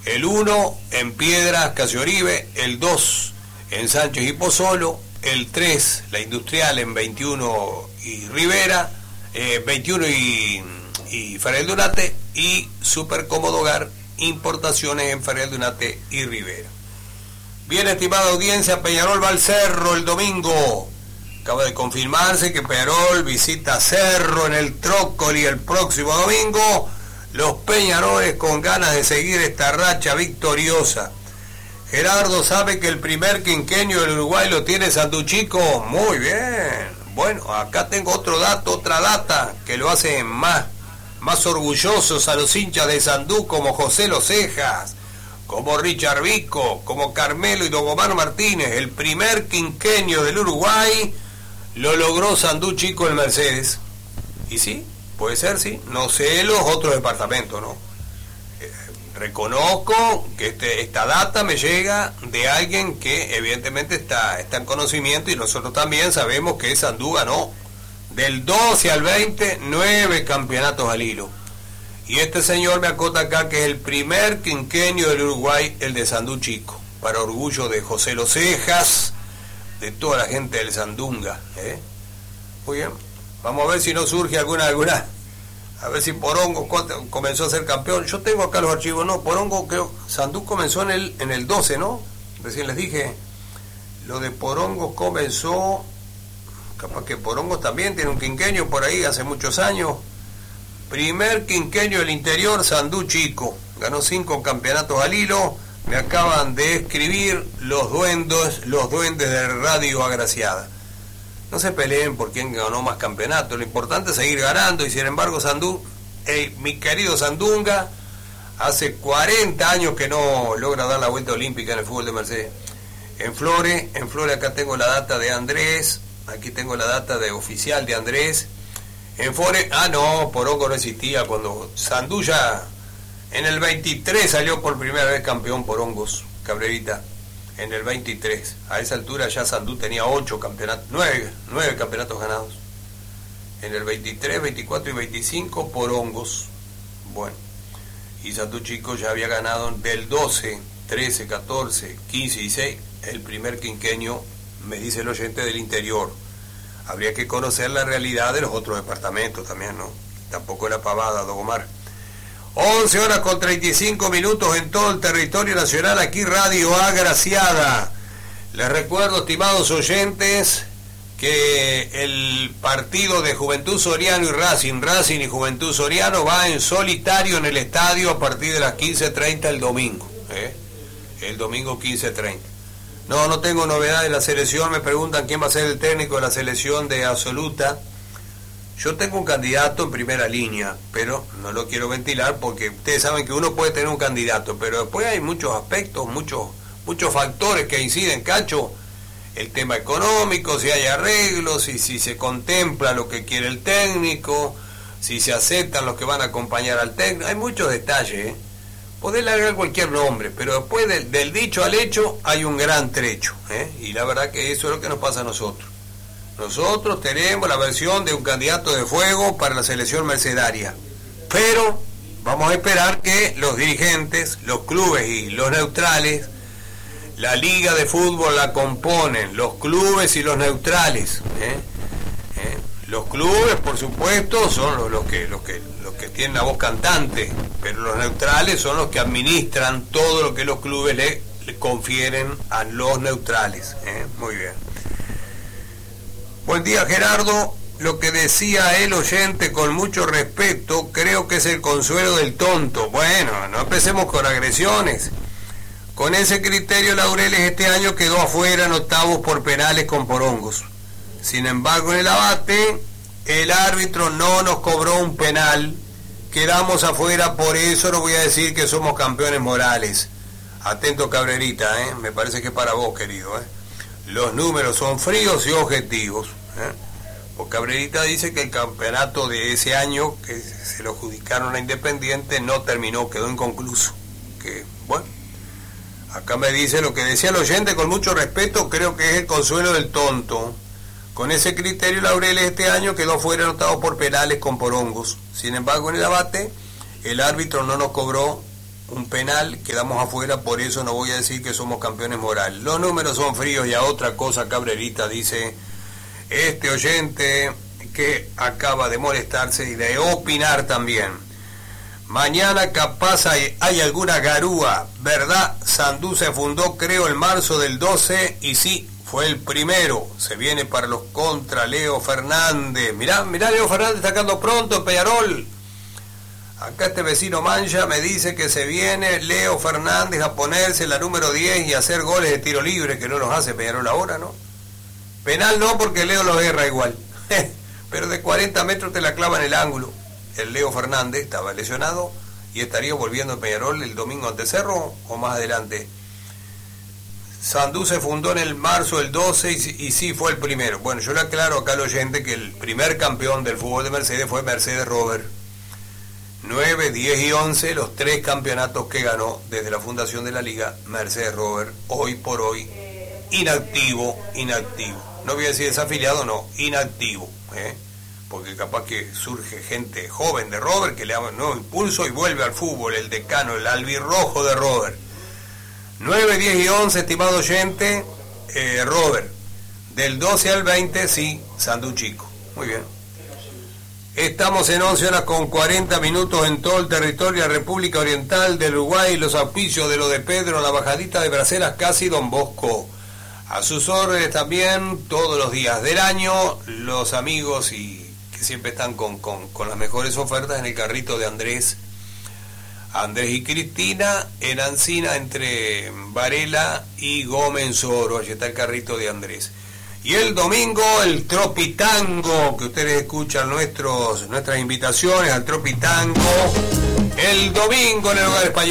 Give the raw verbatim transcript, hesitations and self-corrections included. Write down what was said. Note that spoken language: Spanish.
el uno en Piedras, Casio Oribe, el dos en Sánchez y Pozzolo, el tres, la Industrial en veintiuno y Rivera, eh, veintiuno y, y Ferrer Dunate, y Super Cómodo Hogar, importaciones en Ferrer Dunate y Rivera. Bien, estimada audiencia, Peñarol va al Cerro el domingo. Acaba de confirmarse que Peñarol visita Cerro en el Trócoli el próximo domingo. Los Peñaroles con ganas de seguir esta racha victoriosa. Gerardo sabe que el primer quinquenio del Uruguay lo tiene Sanduchico. Muy bien. Bueno, acá tengo otro dato, otra data que lo hace más, más orgullosos a los hinchas de Sandú, como José Los Cejas, como Richard Vico, como Carmelo y Don Omar Martínez. El primer quinquenio del Uruguay lo logró Sanduchico el Mercedes. Y sí, puede ser, sí. No sé los otros departamentos, ¿no? Eh, reconozco que este, esta data me llega de alguien que evidentemente está, está en conocimiento, y nosotros también sabemos que Sandú ganó del doce al veinte, nueve campeonatos al hilo. Y este señor me acota acá que es el primer quinquenio del Uruguay, el de Sandú Chico, para orgullo de José Los Cejas, de toda la gente del Sandunga, ¿eh? Muy bien, vamos a ver si no surge alguna, alguna, a ver si Porongo comenzó a ser campeón. Yo tengo acá los archivos, no, Porongo creo, Sandú comenzó en el, en el doce, ¿no? Recién les dije, lo de Porongo comenzó, capaz que Porongo también tiene un quinquenio por ahí, hace muchos años. Primer quinquenio del interior, Sandú Chico, ganó cinco campeonatos al hilo. Me acaban de escribir los duendes, los duendes de Radio Agraciada. No se peleen por quién ganó más campeonatos, lo importante es seguir ganando. Y sin embargo Sandú, hey, mi querido Sandunga, hace cuarenta años que no logra dar la vuelta olímpica en el fútbol de Mercedes. En Flores, en Flores acá tengo la data de Andrés, aquí tengo la data de oficial de Andrés. En Flores, ah no, Porongo no existía cuando Sandú ya en el veintitrés salió por primera vez campeón Porongos, Cabrerita, en el veintitrés. A esa altura ya Sandú tenía ocho campeonatos, nueve, nueve campeonatos ganados. En el veintitrés, veinticuatro y veinticinco, Porongos. Bueno, y Sandú Chico ya había ganado del doce, trece, catorce, quince y dieciséis, el primer quinquenio, me dice el oyente, del interior. Habría que conocer la realidad de los otros departamentos también, ¿no? Tampoco la pavada, Don Omar. once horas con treinta y cinco minutos en todo el territorio nacional, aquí Radio Agraciada. Les recuerdo, estimados oyentes, que el partido de Juventud Soriano y Racing, Racing y Juventud Soriano, va en solitario en el estadio a partir de las quince treinta el domingo, ¿eh? El domingo quince treinta. No, no tengo novedad de la selección. Me preguntan quién va a ser el técnico de la selección de absoluta. Yo tengo un candidato en primera línea, pero no lo quiero ventilar porque ustedes saben que uno puede tener un candidato, pero después hay muchos aspectos, muchos muchos factores que inciden, Cacho. El tema económico, si hay arreglos, si, si se contempla lo que quiere el técnico, si se aceptan los que van a acompañar al técnico. Hay muchos detalles, ¿eh? Podés largar cualquier nombre, pero después del, del dicho al hecho hay un gran trecho, ¿eh? Y la verdad que eso es lo que nos pasa a nosotros. Nosotros tenemos la versión de un candidato de fuego para la selección mercedaria, pero vamos a esperar que los dirigentes, los clubes y los neutrales, la liga de fútbol la componen los clubes y los neutrales, ¿eh? ¿Eh? Los clubes, por supuesto, son los, los que los que los que tienen la voz cantante, pero los neutrales son los que administran todo lo que los clubes le, le confieren a los neutrales, ¿eh? Muy bien. Buen día, Gerardo. Lo que decía el oyente con mucho respeto, creo que es el consuelo del tonto. Bueno, no empecemos con agresiones. Con ese criterio, Laureles este año quedó afuera en octavos por penales con Porongos. Sin embargo, en el abate, el árbitro no nos cobró un penal. Quedamos afuera, por eso no voy a decir que somos campeones morales. Atento, Cabrerita, ¿eh? Me parece que es para vos, querido, ¿eh? Los números son fríos y objetivos, ¿eh? Porque Cabrerita dice que el campeonato de ese año, que se lo adjudicaron a Independiente, no terminó, quedó inconcluso. Que, bueno, acá me dice lo que decía el oyente con mucho respeto, creo que es el consuelo del tonto. Con ese criterio, Laureles este año quedó fuera anotado por penales con Porongos. Sin embargo, en el abate, el árbitro no nos cobró un penal, quedamos afuera, por eso no voy a decir que somos campeones morales. Los números son fríos y a otra cosa, Cabrerita, dice este oyente que acaba de molestarse y de opinar también. Mañana capaz hay, hay alguna garúa, ¿verdad? Sandú se fundó creo en marzo del doce y sí, fue el primero. Se viene para los contra Leo Fernández. Mirá, mirá Leo Fernández sacando pronto en Peñarol. Acá este vecino Mancha me dice que se viene Leo Fernández a ponerse la número diez y a hacer goles de tiro libre, que no los hace Peñarol ahora, ¿no? Penal no, porque Leo los erra igual. Pero de cuarenta metros te la clava en el ángulo. El Leo Fernández estaba lesionado y estaría volviendo a Peñarol el domingo ante Cerro o más adelante. Sandú se fundó en el marzo del doce y, y sí fue el primero. Bueno, yo le aclaro acá al oyente que el primer campeón del fútbol de Mercedes fue Mercedes Robert. nueve, diez y once, los tres campeonatos que ganó desde la fundación de la liga Mercedes Robert, hoy por hoy inactivo, inactivo. No voy a decir desafiliado, no, inactivo, ¿eh? Porque capaz que surge gente joven de Robert que le da un nuevo impulso y vuelve al fútbol, el decano, el albirrojo de Robert. nueve, diez y once, estimado oyente, eh, Robert. Del doce al veinte, sí, Sandú Chico. Muy bien. Estamos en once horas con cuarenta minutos en todo el territorio de la República Oriental del Uruguay, los auspicios de lo de Pedro, la bajadita de Braceras, casi Don Bosco. A sus órdenes también, todos los días del año, los amigos y que siempre están con, con, con las mejores ofertas en el carrito de Andrés. Andrés y Cristina, en Ancina, entre Varela y Gómez Oro, allí está el carrito de Andrés. Y el domingo, el Tropitango, que ustedes escuchan nuestros, nuestras invitaciones al Tropitango, el domingo en el Hogar Español.